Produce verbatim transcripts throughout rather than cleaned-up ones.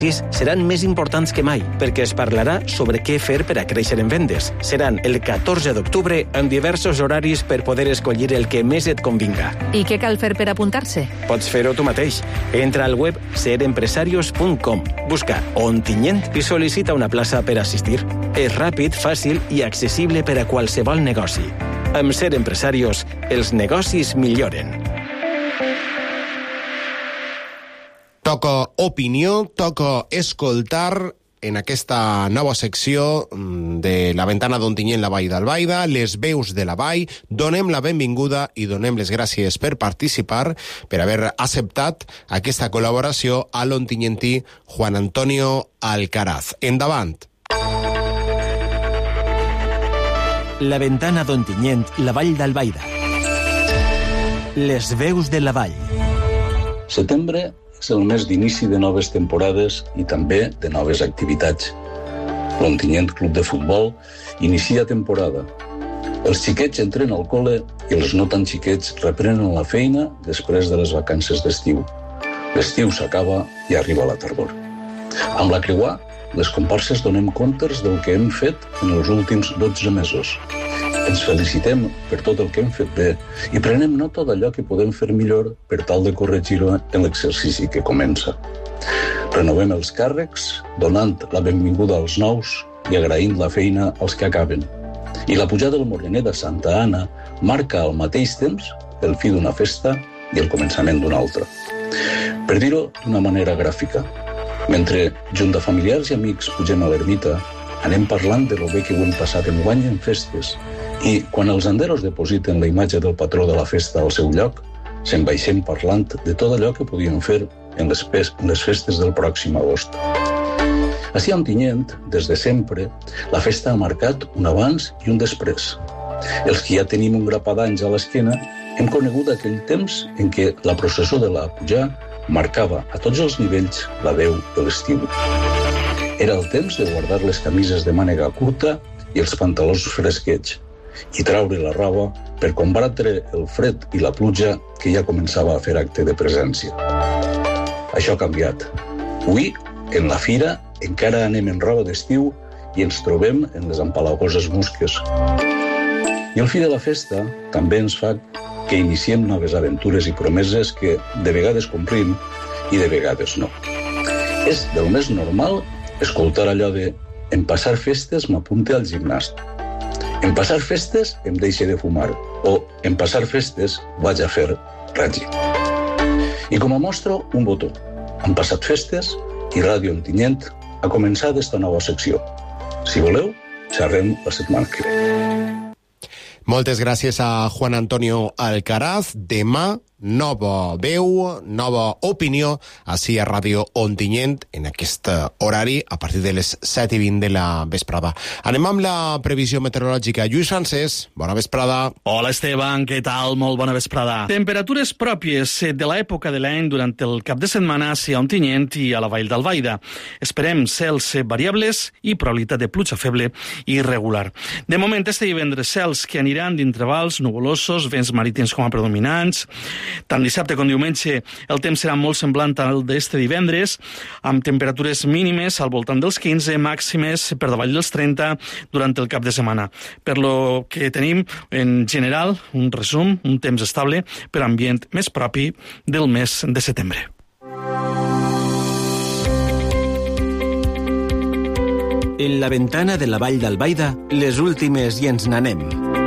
seran més importants que mai, perquè es parlarà sobre què fer per a créixer en vendes. Seran el catorze d'octubre en diversos horaris per poder escollir el que més et convinga. I què cal fer per apuntar-se? Pots fer-ho tu mateix. Entra al web ser empresarios punt com, busca Ontinyent i sol·licita una plaça per assistir. És ràpid, fàcil i accessible per a qualsevol negoci. Amb Ser Empresarios, els negocis milloren. Toca opinió, toca escoltar en aquesta nova secció de la ventana d'Ontinyent, la Vall d'Albaida, les veus de la Vall. Donem la benvinguda i donem les gràcies per participar, per haver acceptat aquesta col·laboració a l'ontinyentí Juan Antonio Alcaraz. Endavant. La ventana d'Ontinyent, la Vall d'Albaida. Les veus de la Vall. Setembre és el mes d'inici de noves temporades i també de noves activitats. L'Ontinyent Club de Futbol inicia temporada. Els xiquets entren al col·le i els no tan xiquets reprenen la feina després de les vacances d'estiu. L'estiu s'acaba i arriba la tardor. Amb la creuà, les comparses donem comptes del que hem fet en els últims dotze mesos. Ens felicitem per tot el que hem fet bé i prenem nota d'allò que podem fer millor per tal de corregir-ho en l'exercici que comença. Renovem els càrrecs, donant la benvinguda als nous i agraint la feina als que acaben. I la pujada del Moliner de Santa Anna marca al mateix temps el fi d'una festa i el començament d'una altra. Per dir-ho d'una manera gràfica, mentre junt de familiars i amics pugem a l'ermita, anem parlant de lo bé que ho hem passat enguany en festes i, quan els anderos depositen la imatge del patró de la festa al seu lloc, se'n baixem parlant de tot allò que podíem fer en les, en les festes del pròxim agost. Així a Ontinyent, des de sempre, la festa ha marcat un abans i un després. Els que ja tenim un grapat d'anys a l'esquena hem conegut aquell temps en què la processó de la Pujar marcava a tots els nivells la veu de l'estiu. Era el temps de guardar les camises de mànega curta i els pantalons fresquets i traure la roba per combatre el fred i la pluja que ja començava a fer acte de presència. Això ha canviat. Avui, en la fira, encara anem en roba d'estiu i ens trobem en les empalagoses musques. I el fi de la festa també ens fa que iniciem noves aventures i promeses que de vegades complim i de vegades no. És del més normal escoltar allò de «En passar festes m'apunte al gimnàs». «En passar festes em deixe de fumar» o «En passar festes vaig a fer règim». I com a mostra, un botó. Han passat festes i Ràdio Ontinyent ha començat esta nova secció. Si voleu, xerrem la setmana que ve. Moltes gràcies a Juan Antonio Alcaraz. Demà, nova veu, nova opinió, ací a Ràdio Ontinyent, en aquest horari, a partir de les set i vint de la vesprada. Anem amb la previsió meteorològica. Lluís Francesc, bona vesprada. Hola, Esteban, què tal? Molt bona vesprada. Temperatures pròpies de l'època de l'any durant el cap de setmana a Ontinyent i a la Vall d'Albaida. Esperem cels variables i probabilitat de pluja feble i irregular. De moment, este divendres, cels que aniran d'intervals nuvolosos, vents marítims com a predominants. Tant dissabte com diumenge el temps serà molt semblant al d'este divendres, amb temperatures mínimes al voltant dels quinze, màximes per davall dels trenta durant el cap de setmana. Per lo que tenim, en general, un resum, un temps estable, però ambient més propi del mes de setembre. En la ventana de la Vall d'Albaida, les últimes i ens n'anem.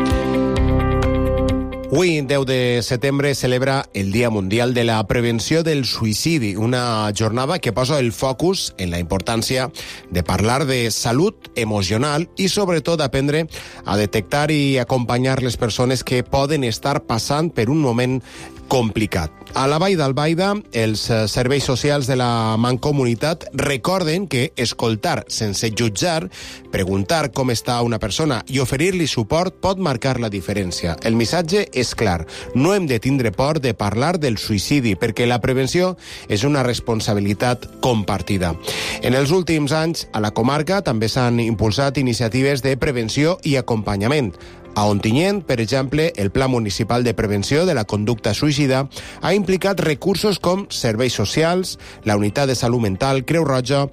Avui, deu de setembre, celebra el Dia Mundial de la Prevenció del Suïcidi, una jornada que posa el focus en la importància de parlar de salut emocional i, sobretot, aprendre a detectar i acompanyar les persones que poden estar passant per un moment complicat. A la Vall d'Albaida, els serveis socials de la Mancomunitat recorden que escoltar sense jutjar, preguntar com està una persona i oferir-li suport pot marcar la diferència. El missatge és clar. No hem de tindre por de parlar del suïcidi perquè la prevenció és una responsabilitat compartida. En els últims anys, a la comarca també s'han impulsat iniciatives de prevenció i acompanyament. A Ontinyent, per exemple, el Pla Municipal de Prevenció de la Conducta Suïcida ha implicat recursos com serveis socials, la Unitat de Salut Mental, Creu Roja